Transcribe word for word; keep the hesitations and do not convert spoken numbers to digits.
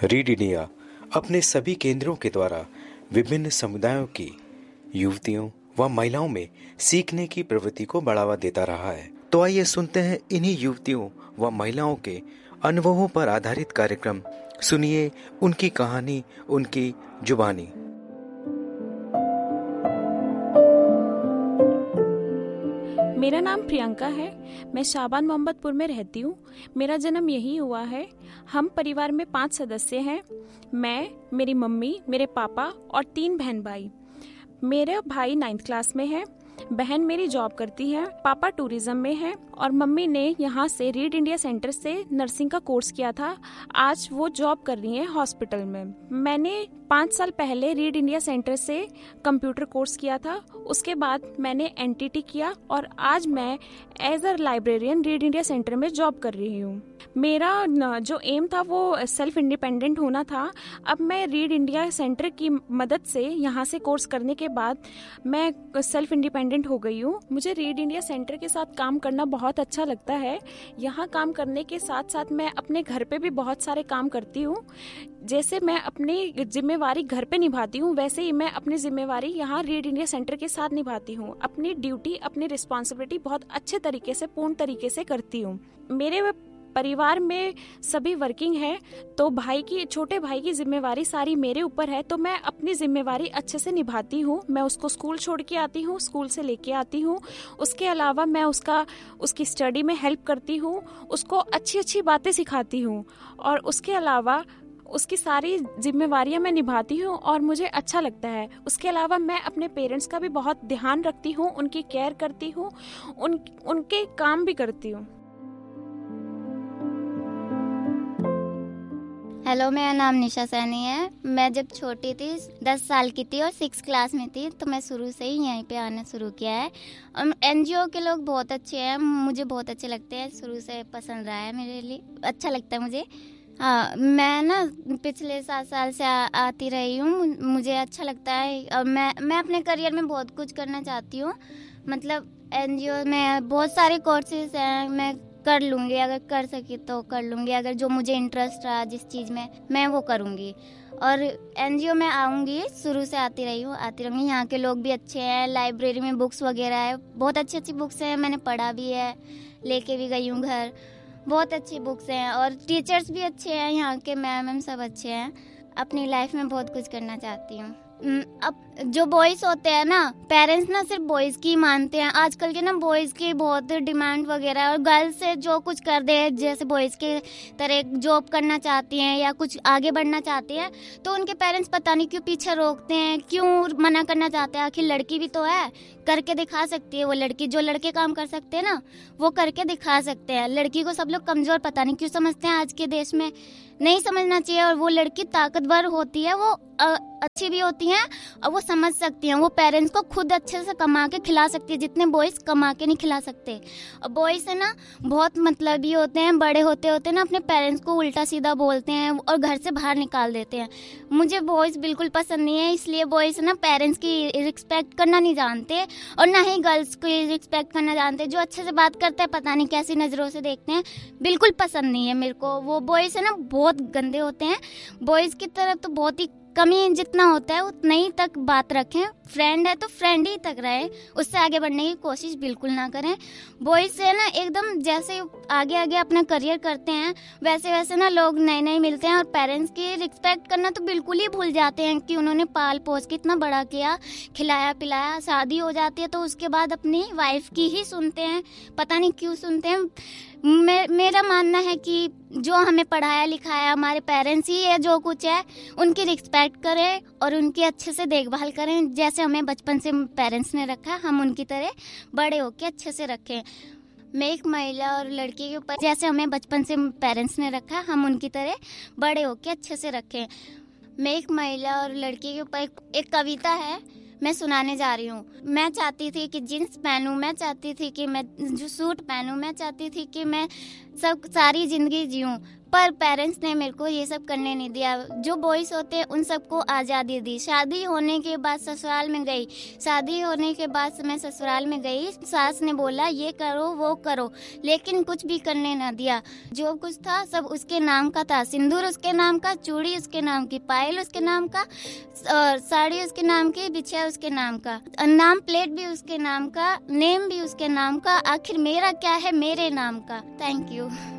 Read India अपने सभी केंद्रों के द्वारा विभिन्न समुदायों की युवतियों व महिलाओं में सीखने की प्रवृत्ति को बढ़ावा देता रहा है। तो आइए सुनते हैं इन्हीं युवतियों व महिलाओं के अनुभवों पर आधारित कार्यक्रम। सुनिए उनकी कहानी, उनकी जुबानी। मेरा नाम प्रियंका है। मैं शाबान मोहम्मदपुर में रहती हूँ। मेरा जन्म यहीं हुआ है। हम परिवार में पांच सदस्य हैं। मैं, मेरी मम्मी, मेरे पापा और तीन बहन भाई। मेरा भाई नाइन्थ क्लास में है, बहन मेरी जॉब करती है, पापा टूरिज्म में है और मम्मी ने यहाँ से रीड इंडिया सेंटर से नर्सिंग का कोर्स किया था। आज वो जॉब कर रही हैं हॉस्पिटल में। मैंने पाँच साल पहले रीड इंडिया सेंटर से कंप्यूटर कोर्स किया था। उसके बाद मैंने एनटीटी किया और आज मैं as a librarian read India centre में जॉब कर रही हूँ। मेरा जो एम था वो सेल्फ इंडिपेंडेंट होना था। अब मैं रीड इंडिया सेंटर की मदद से यहाँ से कोर्स करने के बाद मैं सेल्फ इंडिपेंडेंट हो गई हूँ। मुझे रीड इंडिया सेंटर के साथ काम करना बहुत अच्छा लगता है। यहाँ काम करने के साथ साथ मैं अपने घर पे भी बहुत सारे काम करती हूँ। जैसे मैं अपनी जिम्मेवारी घर पे निभाती हूँ, वैसे ही मैं अपनी जिम्मेवारी यहाँ रीड इंडिया सेंटर के साथ निभाती हूँ। अपनी ड्यूटी, अपनी रिस्पॉन्सिबिलिटी बहुत अच्छे तरीके से, पूर्ण तरीके से करती हूँ। मेरे परिवार में सभी वर्किंग है, तो भाई की, छोटे भाई की जिम्मेवारी सारी मेरे ऊपर है, तो मैं अपनी जिम्मेवारी अच्छे से निभाती हूँ। मैं उसको स्कूल छोड़ के आती हूँ, स्कूल से लेके आती हूँ। उसके अलावा मैं उसका उसकी स्टडी में हेल्प करती हूँ, उसको अच्छी अच्छी बातें सिखाती हूँ और उसके अलावा उसकी सारी जिम्मेवारियां मैं निभाती हूँ और मुझे अच्छा लगता है। उसके अलावा मैं अपने पेरेंट्स का भी बहुत ध्यान रखती हूँ, उनकी केयर करती हूँ, उन उनके काम भी करती हूँ। हेलो, मेरा नाम निशा सैनी है। मैं जब छोटी थी, दस साल की थी और सिक्स क्लास में थी, तो मैं शुरू से ही यहीं पे आना शुरू किया है। और एनजीओ के लोग बहुत अच्छे हैं, मुझे बहुत अच्छे लगते हैं। शुरू से पसंद रहा है, मेरे लिए अच्छा लगता है मुझे। हाँ, मैं ना पिछले सात साल से आ, आती रही हूँ। मुझे अच्छा लगता है और मैं मैं अपने करियर में बहुत कुछ करना चाहती हूँ। मतलब एनजीओ में बहुत सारे कोर्सेज हैं, मैं कर लूँगी, अगर कर सकी तो कर लूँगी। अगर जो मुझे इंटरेस्ट रहा जिस चीज़ में, मैं वो करूँगी। और एनजीओ में आऊँगी, शुरू से आती रही हूँ, आती रहूँगी। यहाँ के लोग भी अच्छे हैं, लाइब्रेरी में बुक्स वगैरह है, बहुत अच्छी अच्छी बुक्स हैं। मैंने पढ़ा भी है, लेके भी गई हूँ घर। बहुत अच्छी बुक्स हैं और टीचर्स भी अच्छे हैं, यहाँ के मैम मैम सब अच्छे हैं। अपनी लाइफ में बहुत कुछ करना चाहती हूँ। अब जो बॉयज़ होते हैं ना, पेरेंट्स ना सिर्फ बॉयज़ की मानते हैं। आजकल के ना बॉयज़ की बहुत डिमांड वगैरह, और गर्ल्स से जो कुछ कर दे, जैसे बॉयज़ के तरह जॉब करना चाहती हैं या कुछ आगे बढ़ना चाहती हैं, तो उनके पेरेंट्स पता नहीं क्यों पीछे रोकते हैं, क्यों मना करना चाहते हैं। आखिर लड़की भी तो है, करके दिखा सकती है वो लड़की। जो लड़के काम कर सकते हैं ना, वो करके दिखा सकते हैं। लड़की को सब लोग कमज़ोर पता नहीं क्यों समझते हैं आज के देश में। नहीं समझना चाहिए। और वो लड़की ताकतवर होती है, वो अच्छी भी होती हैं और वो समझ सकती हैं। वो पेरेंट्स को खुद अच्छे से कमा के खिला सकती है, जितने बॉयज़ कमा के नहीं खिला सकते। और बॉयज़ है ना बहुत मतलबी होते हैं, बड़े होते होते ना अपने पेरेंट्स को उल्टा सीधा बोलते हैं और घर से बाहर निकाल देते हैं। मुझे बॉयज़ बिल्कुल पसंद नहीं है, इसलिए बॉयज़ ना पेरेंट्स की रिस्पेक्ट करना नहीं जानते और ना ही गर्ल्स की रिस्पेक्ट करना जानते। जो अच्छे से बात करते हैं पता नहीं कैसी नज़रों से देखते हैं, बिल्कुल पसंद नहीं है मेरे को। वो बॉयज़ है ना बहुत गंदे होते हैं। बॉयज़ की तरफ तो बहुत ही कमी जितना होता है उतना ही तक बात रखें। फ्रेंड है तो फ्रेंड ही तक रहे, उससे आगे बढ़ने की कोशिश बिल्कुल ना करें। बॉयज से ना एकदम जैसे आगे आगे अपना करियर करते हैं, वैसे वैसे ना लोग नए नए मिलते हैं और पेरेंट्स की रिस्पेक्ट करना तो बिल्कुल ही भूल जाते हैं कि उन्होंने पाल पोस के इतना बड़ा किया, खिलाया पिलाया। शादी हो जाती है तो उसके बाद अपनी वाइफ की ही सुनते हैं, पता नहीं क्यों सुनते हैं। मे, मेरा मानना है कि जो हमें पढ़ाया लिखाया हमारे पेरेंट्स ही है, जो कुछ है उनकी रिस्पेक्ट करें और उनकी अच्छे से देखभाल करें। जैसे हमें बचपन से पेरेंट्स ने रखा, हम उनकी तरह बड़े होके अच्छे से रखें। मैं एक महिला और लड़की के ऊपर, जैसे हमें बचपन से पेरेंट्स ने रखा, हम उनकी तरह बड़े होके अच्छे से रखें। मैं एक महिला और लड़की के ऊपर एक, एक कविता है, मैं सुनाने जा रही हूँ। मैं चाहती थी कि जीन्स पहनूं, मैं चाहती थी कि मैं जो सूट पहनूं, मैं चाहती थी कि मैं सब सारी जिंदगी जीऊं, पर पेरेंट्स ने मेरे को ये सब करने नहीं दिया। जो बॉयज होते हैं उन सबको आज़ादी दी। शादी होने के बाद ससुराल में गई, शादी होने के बाद मैं ससुराल में गई, सास ने बोला ये करो वो करो, लेकिन कुछ भी करने ना दिया। जो कुछ था सब उसके नाम का था, सिंदूर उसके नाम का, चूड़ी उसके नाम की, पायल उसके नाम का, और साड़ी उसके नाम की, बिछिया उसके नाम का, नाम प्लेट भी उसके नाम का, नेम भी उसके नाम का, आखिर मेरा क्या है, मेरे नाम का। Thank you.